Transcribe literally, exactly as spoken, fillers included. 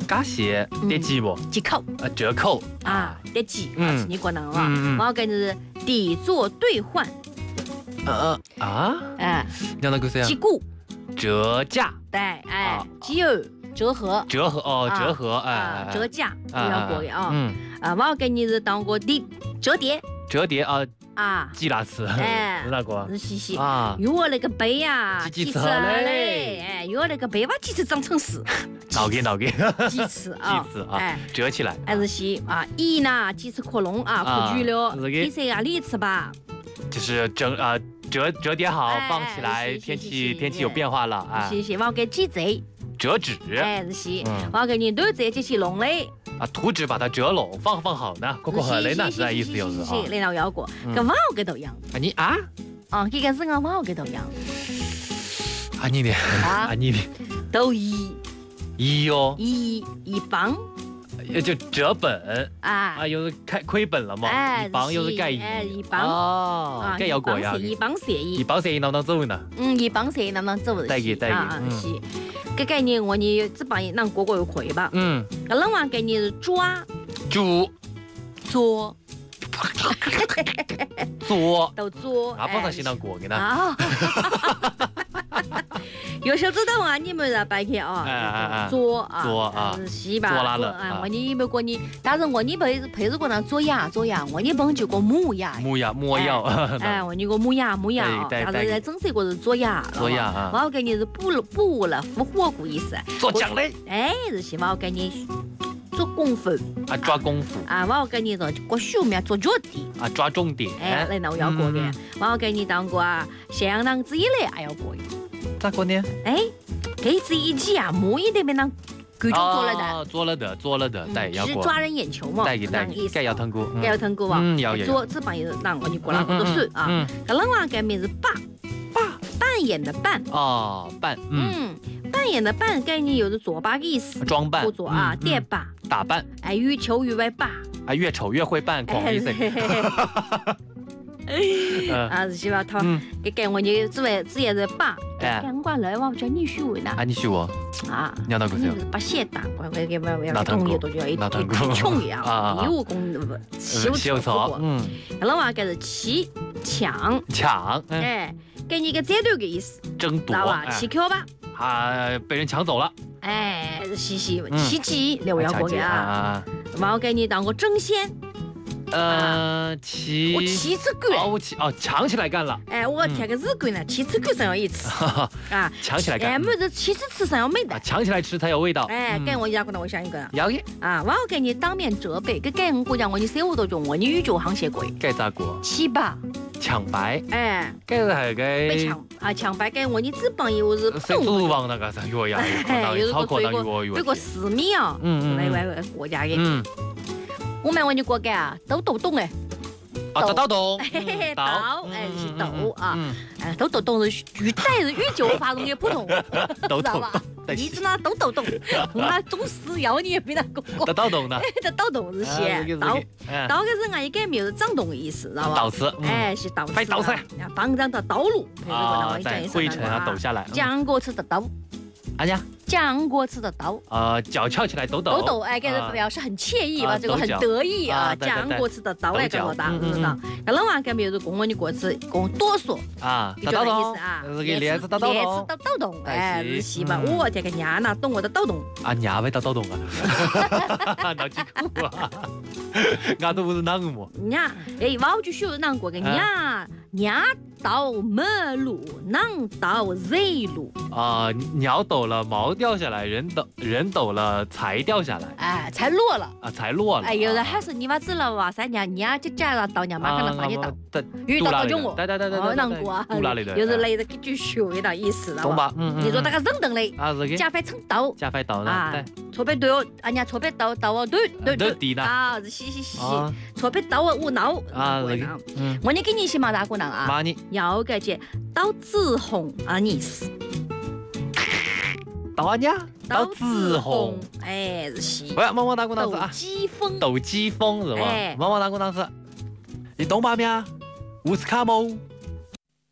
加些点几不？ 几口啊，折扣啊，点几嗯啊，是你过能嗯嗯啊。我跟你是抵作兑换， 呃啊， 哎， 讲到个啥呀几？股折价， 对，哎啊， 几有折合。 折合哦， 啊折合，哎啊， 哎， 折价都哎要过的啊。 嗯， 啊，我要给你是当过的折叠折叠啊， 啊， 几拉次？ 哎是哪个？ 是嘻嘻。 啊， 哟，我那个杯呀， 几几次次嘞？ 嘞哎，哟，那个杯把几次长成四， 闹给闹给， 几次啊？ 几次啊哎， 折起来， 还是西啊，一呢几次可弄啊， 啊可举了， 是的你说啊，你吃吧。 就是整啊折折叠好哎放起来， 是是天是是气天气有变化了啊， 谢谢，我要给几折， 折纸哎，是西， 嗯我要给你多折这些弄的， 啊，图纸把它折拢放放好呢，过过好嘞呢，是这意思就是啊。 你那要过， 嗯跟网给都一样啊你啊啊，跟个是个网给都一样， 啊你的啊啊你的都一一哟， 一一磅也就折本啊啊，，又是开亏本了嘛， 哎， 一磅又是盖一哎，一磅哦啊，， 盖要过呀， 一磅是一一磅是一啷当走呢， 嗯，一磅是能能走的带给带给啊， 嗯是，这概念我你只帮能过过又亏吧， 嗯， 那另外概念是抓猪捉做都捉， 啊，帮他先当过给呢， 啊，有时候知道啊，你们在白天哎哎哎啊，捉啊， 捉啊是吧？ 捉啦了啊啊， 我你有没有过你？但是我你陪陪着过那捉鸭捉鸭，我你帮就过母鸭。 木呀木药， 哎，我你个母鸭母鸭啊， 对对但是在整是一个是捉鸭， 捉鸭啊我要给你是补了补了复活故意思。 做奖嘞哎，是希望我给你做功夫啊，抓功夫啊，我要给你做过手面做脚底。 啊，抓重点， 哎，来那我要过的嗯， 我要给你当过啊，相当之一嘞，还要过的。 咋过呢？ 哎，给自一记啊，木一点边当观众做了的， 哦，做了的，做了的，对，要过， 只抓人眼球嘛， 带给带给，该要通过， 该要通过哇， 嗯，要要， 做只帮人让我你过来我都算啊。 嗯， 搿另外一个名是扮扮扮演的扮， 哦，扮，嗯， 嗯，扮演的扮概念有着做扮的意思， 装扮或者啊嗯叠扮， 打扮， 哎，越丑越会扮， 啊，越丑越会扮，广义噻，嗯啊是希望他嗯， 给给我你只为只也是扮， 哎给我来我叫你学会呢啊，你学我， 啊。 你要哪个学？ 把鞋打过来，给我要哪堂过工业都就要一哪堂过一穷一样啊啊啊， 有工修修草，嗯， 搿另外一个是欺抢， 抢，嗯， 哎，给你一个战斗的意思， 争夺， 知道吧？ 哎欺客吧， 啊，被人抢走了， 哎，嘻嘻， 嗯欺欺，六要过的啊。 啊， 我给你当个争先， 呃，骑我七次哦， 干， 我骑哦，抢起来干了， 哎，我贴个日干呢，七次干上要一次哈哈， 啊，哎， 抢起来干， 么子七次吃上要没啊， 的， 抢起来吃才有味道， 哎， 嗯给我一下，可能我想一个要的， 啊，我要给你当面责备，给给我讲我你生活当中我你语句行写过， 该咋过？ 七吧， 抢白， 哎。 该是还该被抢啊抢白给我，你只帮我是谁主王那个是越呀， 哎，有超过当个越越有个私密啊， 嗯嗯来来来国家的， 嗯， 我们问你国家啊，都都懂哎， 啊，刀刀懂， 嘿嘿嘿，刀哎是刀啊， 嗯， 哎都都懂是语带是语久发音也普通， 都懂知道吧？ 对你知道都都懂，我那中史要你也比那个过， 刀刀懂的， 这刀懂是啊写这个刀这个哎刀个是俺一个没有长动的意思，知道吧？ 刀刺，嗯哎是刀刺啊， 拍刀噻啊，帮长的刀路，陪着我啊， 我讲一声在灰尘啊抖下来， 蒋国吃的刀， 哎呀， 蒋国吃的刀。 呃，脚翘起来抖抖， 抖抖，哎，给人表示很惬意吧， 啊这个很抖脚得意啊， 啊对对对讲过次的到来跟我打， 抖脚知道？那另外一个没有公我你过次公哆嗦， 啊， 你觉得刀刀懂意思啊？ 这个链子刀刀链子懂抖抖动， 哎哎， 是是西吧？ 嗯我这个娘呐，懂我的抖动， 啊，娘味刀刀懂啊，闹起苦啊，俺都不是啷个么？ 娘，哎，我就学难过个娘娘到马路，娘到热路， 啊，鸟抖了毛掉下来，人抖人抖了财掉下来哎，才落了。 啊，财落了。 哎，有人还是你娃子了哇塞，娘娘就嫁了到娘妈可能帮你倒。遇到到中我， 对对对对对， 好难过啊！ 杜拉里的， 又是来的句学的意思了。 懂吧？嗯嗯。 你说那个认等嘞， 啊，是个加翻成刀加翻刀呢？ 啊对， 错别对哦，人家错别刀刀哦，对对对对的啊，是是是是， 啊错别刀哦，我挠啊，是个嗯， 我你给你先嘛大姑娘啊， 妈你要个姐刀子红啊意思， 刀啊娘，刀子红，， 哎是是， 不要毛毛大姑娘子斗啊， 鸡风， 斗鸡风是吧哎？ 毛毛大姑娘子，你懂吧咩？乌斯卡莫。